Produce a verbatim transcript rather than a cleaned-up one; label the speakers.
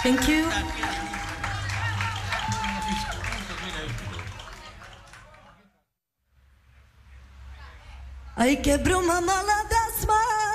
Speaker 1: Thank you. Ay, que bruma mala das mãos.